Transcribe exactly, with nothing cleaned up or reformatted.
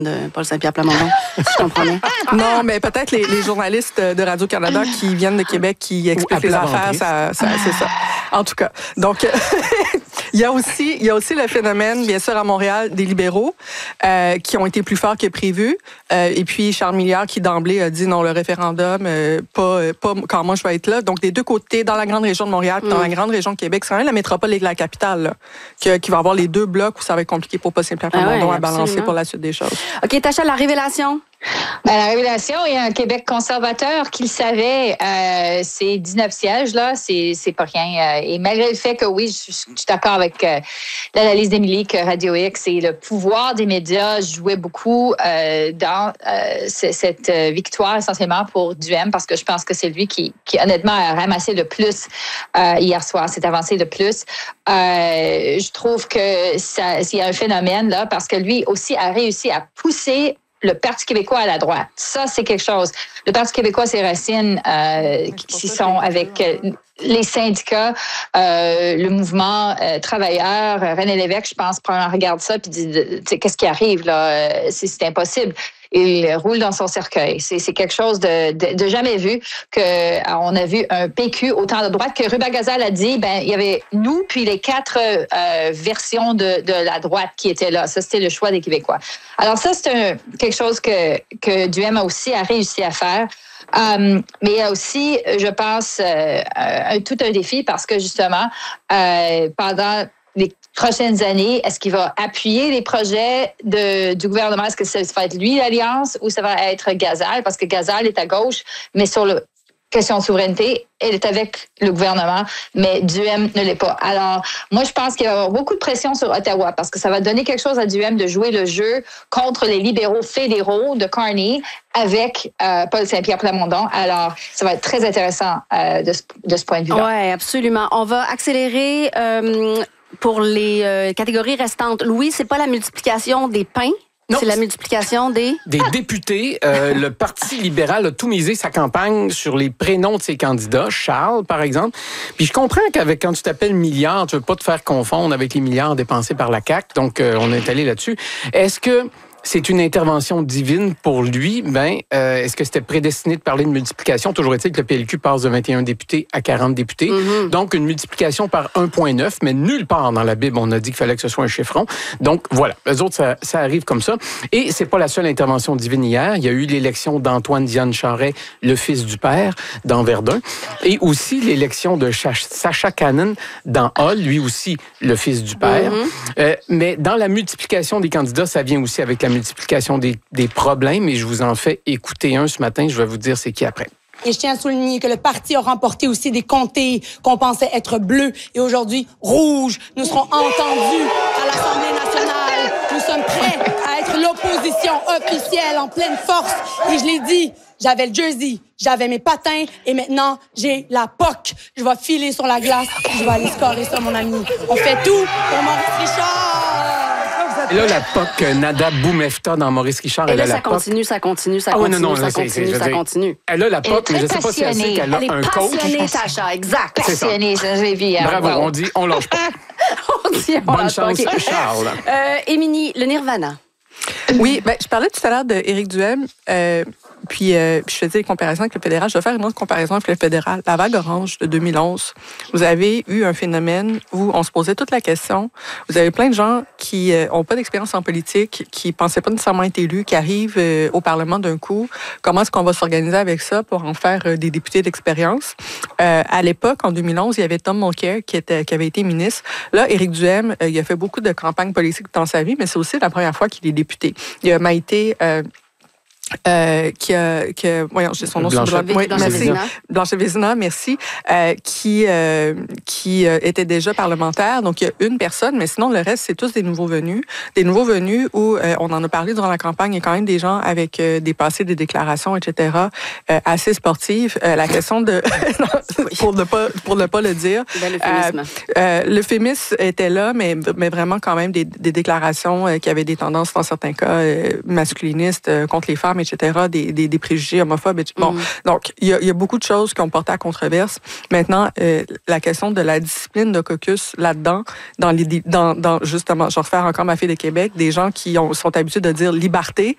de Paul Saint-Pierre Plamondon, si je comprends bien. Non, mais peut-être les, les journalistes de Radio-Canada qui viennent de Québec, qui expliquent les affaires, ça, ça, c'est ça. En tout cas, donc... Il y a aussi, il y a aussi le phénomène, bien sûr, à Montréal, des libéraux euh, qui ont été plus forts que prévu. Euh, et puis, Charles Milliard qui, d'emblée, a dit non, le référendum, euh, pas, pas quand moi je vais être là. Donc, des deux côtés, dans la grande région de Montréal, puis dans mm. la grande région de Québec, c'est quand même la métropole et la capitale là, qui, qui va avoir les deux blocs où ça va être compliqué pour Paul Saint-Pierre Plamondon ah ouais, à balancer pour la suite des choses. OK, Tacha, la révélation? Ben, la révélation, il y a un Québec conservateur qui le savait. Euh, c'est dix-neuf sièges, là, c'est, c'est pas rien. Et malgré le fait que, oui, je, je suis d'accord avec euh, l'analyse d'Émilie que Radio X et le pouvoir des médias jouaient beaucoup euh, dans euh, c- cette victoire essentiellement pour Duhem, parce que je pense que c'est lui qui, qui honnêtement, a ramassé le plus euh, hier soir, s'est avancé le plus. Euh, je trouve que ça, il y a un phénomène, là, parce que lui aussi a réussi à pousser le Parti québécois à la droite. Ça, c'est quelque chose. Le Parti québécois, ses racines euh, qui sont avec euh, les syndicats, euh, le mouvement euh, travailleur. René Lévesque, je pense, regarde ça puis dit, tu sais, qu'est-ce qui arrive là? C'est, c'est impossible. Il roule dans son cercueil. C'est, c'est quelque chose de, de, de jamais vu. Que on a vu un P Q autant de droite que Ruba Gazal a dit. Ben il y avait nous puis les quatre euh, versions de, de la droite qui étaient là. Ça c'était le choix des Québécois. Alors ça c'est un, quelque chose que que Duhem a aussi a réussi à faire. Um, mais il y a aussi, je pense, euh, un, tout un défi parce que justement euh, pendant les prochaines années, est-ce qu'il va appuyer les projets de, du gouvernement? Est-ce que ça va être lui, l'Alliance, ou ça va être Gazal? Parce que Gazal est à gauche, mais sur la question de souveraineté, elle est avec le gouvernement, mais Duhem ne l'est pas. Alors, moi, je pense qu'il va y avoir beaucoup de pression sur Ottawa parce que ça va donner quelque chose à Duhem de jouer le jeu contre les libéraux fédéraux de Carney avec euh, Paul Saint-Pierre Plamondon. Alors, ça va être très intéressant euh, de, ce, de ce point de vue-là. Oui, absolument. On va accélérer... Euh Pour les euh, catégories restantes, Louis, c'est pas la multiplication des pains, non, c'est la multiplication des... Des députés. Euh, le Parti libéral a tout misé sa campagne sur les prénoms de ses candidats. Charles, par exemple. Puis je comprends qu'avec quand tu t'appelles milliard, tu veux pas te faire confondre avec les milliards dépensés par la C A Q. Donc, euh, on est allé là-dessus. Est-ce que c'est une intervention divine pour lui? Ben, euh, est-ce que c'était prédestiné de parler de multiplication? Toujours est-il que le P L Q passe de vingt et un députés à quarante députés. Mm-hmm. Donc, une multiplication par un virgule neuf, mais nulle part dans la Bible, on a dit qu'il fallait que ce soit un chiffron. Donc, voilà. Eux autres, ça, ça arrive comme ça. Et c'est pas la seule intervention divine hier. Il y a eu l'élection d'Antoine Diane Charest, le fils du père, dans Verdun. Et aussi l'élection de Sacha Cannon dans Hull, lui aussi, le fils du père. Mm-hmm. Euh, mais dans la multiplication des candidats, ça vient aussi avec la multiplication des, des problèmes, et je vous en fais écouter un ce matin. Je vais vous dire c'est qui après. Et je tiens à souligner que le parti a remporté aussi des comtés qu'on pensait être bleus et aujourd'hui rouges. Nous serons entendus à l'Assemblée nationale. Nous sommes prêts à être l'opposition officielle en pleine force. Et je l'ai dit, j'avais le jersey, j'avais mes patins et maintenant j'ai la P O C. Je vais filer sur la glace, je vais aller scorer sur mon ami. On fait tout pour Maurice Richard. Et là, la P O C, Nada Boumefta dans Maurice Richard. Et elle là, a la ça continue, ça continue, ça ah, continue, ouais, non, non, ça là, continue, c'est, c'est, ça dire, continue. Elle a la P O C, mais je ne sais pas si elle sait qu'elle a elle un est coach. passionnée, Tacha, exact. Passionnée, ça, j'ai vu. Bravo, wow. on dit, on lâche pas. on dit, on Bonne lâche chance, pas. Okay. Charles. Euh, Émilie, le Nirvana. Oui, ben, je parlais tout à l'heure d'Éric Duhem, euh, puis, euh, puis je faisais des comparaisons avec le fédéral. Je vais faire une autre comparaison avec le fédéral. La vague orange de deux mille onze, vous avez eu un phénomène où on se posait toute la question. Vous avez plein de gens qui n'ont euh, pas d'expérience en politique, qui ne pensaient pas nécessairement être élus, qui arrivent euh, au Parlement d'un coup. Comment est-ce qu'on va s'organiser avec ça pour en faire euh, des députés d'expérience? Euh, à l'époque, en deux mille onze, il y avait Tom Mulcair qui, était, qui avait été ministre. Là, Éric Duhem, euh, il a fait beaucoup de campagnes politiques dans sa vie, mais c'est aussi la première fois qu'il est député. Il y a Maïté... Euh, Euh, qui a, qui a, voyons, j'ai son nom sur le Blanche Vézina. Blanche Vézina, merci, euh, qui, euh, qui euh, était déjà parlementaire. Donc, il y a une personne, mais sinon, le reste, c'est tous des nouveaux venus. Des nouveaux venus où, euh, on en a parlé durant la campagne, il y a quand même des gens avec euh, des passés, des déclarations, et cetera, euh, assez sportives. Euh, la question de... pour ne pas, pour ne pas le dire. Ben, l'euphémisme. Euh, euh, l'euphémisme était là, mais, mais vraiment quand même des, des déclarations euh, qui avaient des tendances, dans certains cas, euh, masculinistes, euh, contre les femmes, et cetera, des, des, des préjugés homophobes. Et bon, mm. donc, il y, y a beaucoup de choses qui ont porté à controverse. Maintenant, euh, la question de la discipline de caucus là-dedans, dans les, dans, dans justement, je vais refaire encore ma fille de Québec, des gens qui ont, sont habitués de dire liberté,